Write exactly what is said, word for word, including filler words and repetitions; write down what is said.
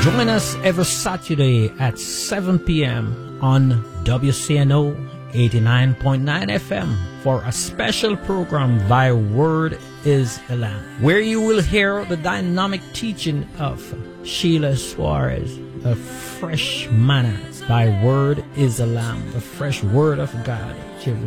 Join us every Saturday at seven p.m. on W C N O eighty-nine point nine F M for a special program, Thy Word is a Lamp, where you will hear the dynamic teaching of Sheila Suarez, the fresh manna. Thy Word is a Lamp, the fresh Word of God.